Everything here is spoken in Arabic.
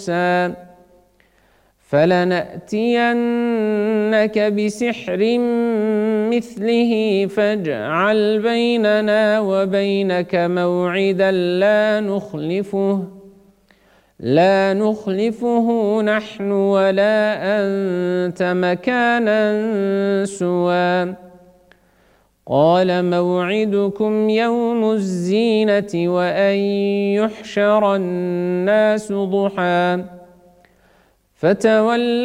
موسى فلنأتينك بسحر مثله فاجعل بيننا وبينك موعدا لا نخلفه نحن ولا أنت مكانا سوى قال موعدكم يوم الزينة وأن يحشر الناس ضحى فتولى